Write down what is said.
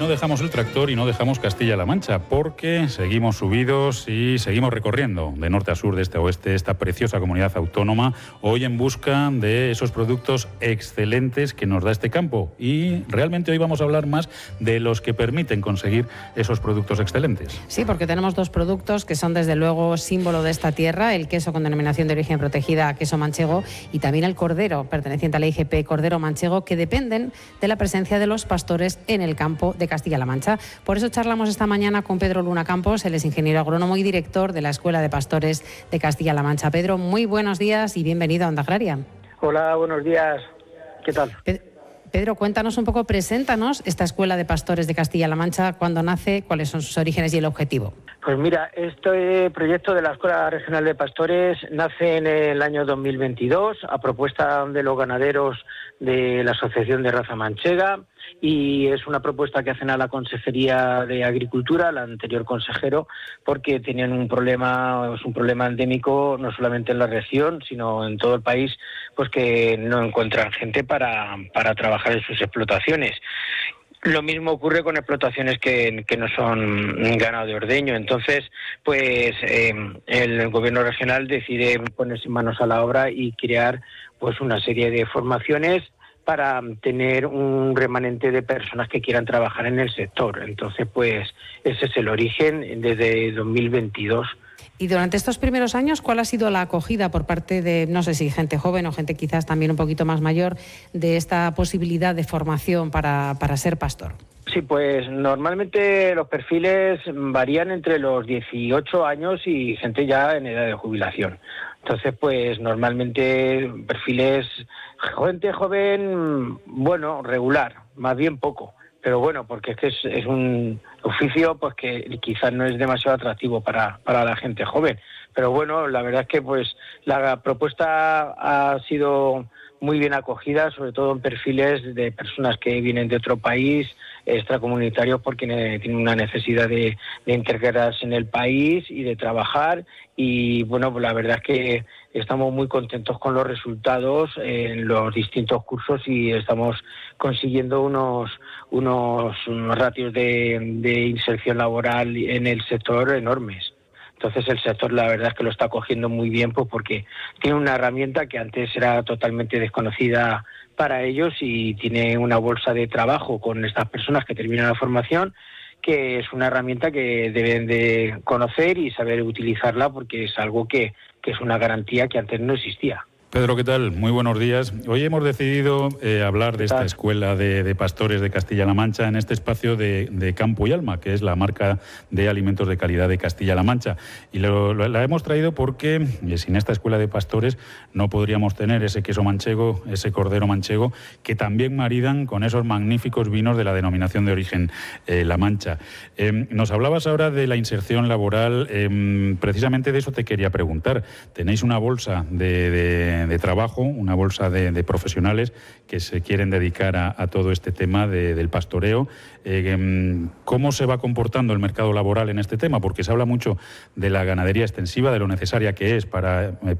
dejamos el tractor y no dejamos Castilla-La Mancha, porque seguimos subidos y seguimos recorriendo de norte a sur, de este a oeste, esta preciosa comunidad autónoma, hoy en busca de esos productos excelentes que nos da este campo. Y realmente hoy vamos a hablar más de los que permiten conseguir esos productos excelentes. Sí, porque tenemos dos productos que son desde luego símbolo de esta tierra: el queso con denominación de origen protegida, queso manchego, y también el cordero, perteneciente a la IGP, cordero manchego, que dependen de la presencia de los pastores en el campo de Castilla-La Mancha. Por eso charlamos esta mañana con Pedro Luna Campos. Él es ingeniero agrónomo y director de la Escuela de Pastores de Castilla-La Mancha. Pedro, muy buenos días y bienvenido a Onda Agraria. Hola, buenos días. ¿Qué tal? Pedro, cuéntanos un poco, preséntanos esta Escuela de Pastores de Castilla-La Mancha, cuándo nace, cuáles son sus orígenes y el objetivo. Pues mira, este proyecto de la Escuela Regional de Pastores nace en el año 2022 a propuesta de los ganaderos de la Asociación de Raza Manchega, y es una propuesta que hacen a la Consejería de Agricultura, al anterior consejero, porque tenían un problema, es un problema endémico no solamente en la región, sino en todo el país, pues que no encuentran gente para trabajar en sus explotaciones. Lo mismo ocurre con explotaciones que no son ganado de ordeño. Entonces, pues el gobierno regional decide ponerse manos a la obra y crear pues una serie de formaciones para tener un remanente de personas que quieran trabajar en el sector. Entonces, pues ese es el origen desde 2022. Y durante estos primeros años, ¿cuál ha sido la acogida por parte de, no sé si gente joven o gente quizás también un poquito más mayor, de esta posibilidad de formación para ser pastor? Sí, pues normalmente los perfiles varían entre los 18 años y gente ya en edad de jubilación. Entonces, pues normalmente perfiles gente joven, bueno, regular, más bien poco. Pero bueno, porque es que es un oficio pues que quizás no es demasiado atractivo para la gente joven. Pero bueno, la verdad es que pues la propuesta ha sido muy bien acogida, sobre todo en perfiles de personas que vienen de otro país, extracomunitarios, porque tienen una necesidad de integrarse en el país y de trabajar. Y bueno, pues la verdad es que estamos muy contentos con los resultados en los distintos cursos y estamos consiguiendo unos ratios de inserción laboral en el sector enormes. Entonces el sector la verdad es que lo está cogiendo muy bien, pues porque tiene una herramienta que antes era totalmente desconocida para ellos, y tiene una bolsa de trabajo con estas personas que terminan la formación, que es una herramienta que deben de conocer y saber utilizarla, porque es algo que es una garantía que antes no existía. Pedro, ¿qué tal? Muy buenos días. Hoy hemos decidido hablar de esta Escuela de Pastores de Castilla-La Mancha en este espacio de Campo y Alma, que es la marca de alimentos de calidad de Castilla-La Mancha. Y la hemos traído porque sin esta Escuela de Pastores no podríamos tener ese queso manchego, ese cordero manchego, que también maridan con esos magníficos vinos de la denominación de origen La Mancha. Nos hablabas ahora de la inserción laboral, precisamente de eso te quería preguntar. Tenéis una bolsa de trabajo, una bolsa de profesionales que se quieren dedicar a todo este tema del pastoreo. ¿Cómo se va comportando el mercado laboral en este tema? Porque se habla mucho de la ganadería extensiva, de lo necesaria que es para